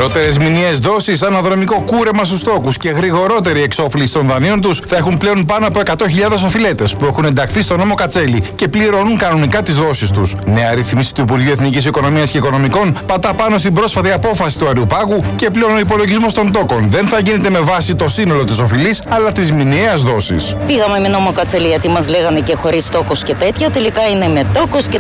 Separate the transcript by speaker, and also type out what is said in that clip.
Speaker 1: Μικρότερες μηνιαίες δόσεις, αναδρομικό κούρεμα στους τόκους και γρηγορότερη εξόφληση των δανείων τους θα έχουν πλέον πάνω από 100.000 οφειλέτες που έχουν ενταχθεί στο νόμο Κατσέλη και πληρώνουν κανονικά τις δόσεις τους. Νέα ρύθμιση του Υπουργείου Εθνικής Οικονομίας και Οικονομικών πατά πάνω στην πρόσφατη απόφαση του Αριουπάγου και πλέον ο υπολογισμός των τόκων δεν θα γίνεται με βάση το σύνολο της οφειλής αλλά της μηνιαίας δόσης.
Speaker 2: Πήγαμε με νόμο Κατσέλη γιατί μας λέγανε και χωρίς τόκος και τέτοια. Τελικά είναι με τόκος και